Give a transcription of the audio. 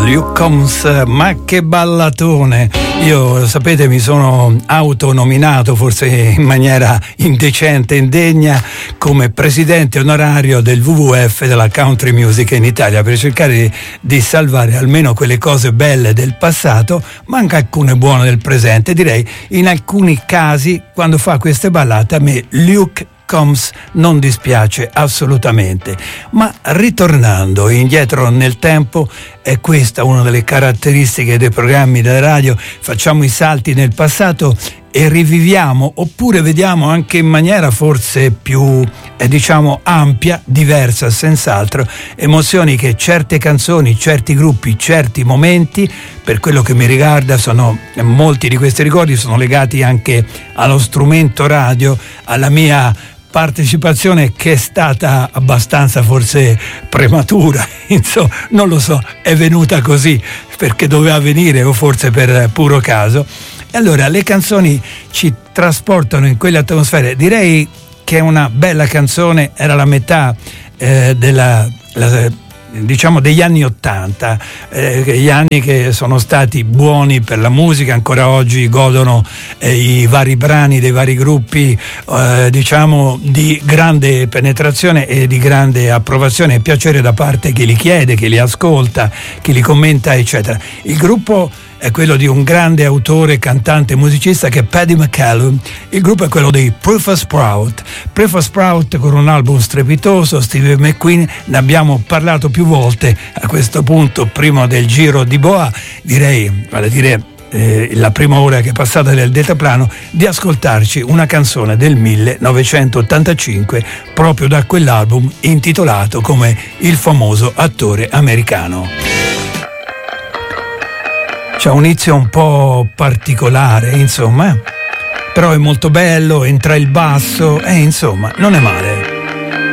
Luke Combs, ma che ballatone! Io, sapete, mi sono autonominato, forse in maniera indecente, indegna, come presidente onorario del WWF, della Country Music in Italia, per cercare di salvare almeno quelle cose belle del passato, ma anche alcune buone del presente. Direi, in alcuni casi, quando fa queste ballate, a me Luke Combs non dispiace assolutamente. Ma ritornando indietro nel tempo, è questa una delle caratteristiche dei programmi della radio: facciamo i salti nel passato e riviviamo, oppure vediamo anche in maniera forse più ampia, diversa senz'altro, emozioni che certe canzoni, certi gruppi, certi momenti, per quello che mi riguarda, molti di questi ricordi sono legati anche allo strumento radio, alla mia partecipazione, che è stata abbastanza forse prematura, insomma, non lo so, è venuta così perché doveva venire o forse per puro caso. E allora le canzoni ci trasportano in quelle atmosfere. Direi che una bella canzone era la metà degli anni '80, gli anni che sono stati buoni per la musica, ancora oggi godono i vari brani dei vari gruppi di grande penetrazione e di grande approvazione e piacere da parte chi li chiede, chi li ascolta, chi li commenta, eccetera. Il gruppo è quello di un grande autore, cantante e musicista che è Paddy McCallum. Il gruppo è quello dei Proof Sprout. Proof Sprout, con un album strepitoso, Steve McQueen, ne abbiamo parlato più volte. A questo punto, prima del giro di boa, direi, vale a dire la prima ora che è passata del deltaplano, di ascoltarci una canzone del 1985 proprio da quell'album, intitolato come Il famoso attore americano. C'è un inizio un po' particolare, insomma, però è molto bello, entra il basso, insomma, non è male.